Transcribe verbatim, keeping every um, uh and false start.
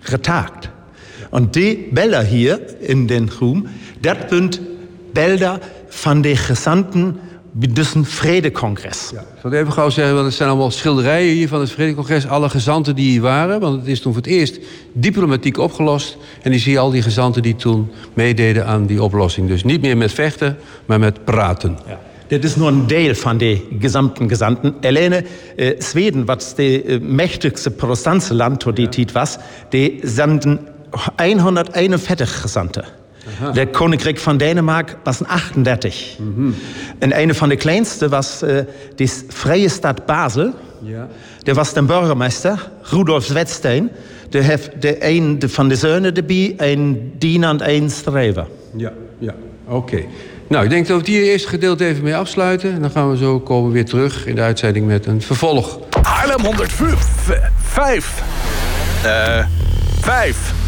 getagt. Und die Bilder hier in den Raum, das sind Bilder van de Gesandten bij een Vredecongres. Ja, ik zal het even gauw zeggen, want het zijn allemaal schilderijen hier van het Vredecongres. Alle gezanten die hier waren, want het is toen voor het eerst diplomatiek opgelost. En die zie je al die gezanten die toen meededen aan die oplossing. Dus niet meer met vechten, maar met praten. Ja. Dit is nur een deel van de gesamten Gesandten. Alleine äh, Zweden, wat de äh, mächtigste protestantse land tot die tijd was, die zenden honderdeenenveertig Gesandten. Aha. Der Koninkrijk van Denemarken was achtendertig. Mm-hmm. En een van de kleinste was uh, de Vrije Stad Basel. Ja. Der was de burgemeester, Rudolf Zwetstein. Der heeft de een van de zonen erbij, een diener en een strever. Ja, ja, oké. Okay. Nou, ik denk dat we het hier eerste gedeelte even mee afsluiten. En dan gaan we zo komen weer terug in de uitzending met een vervolg. Haarlem honderdvijf. Uh, vijf.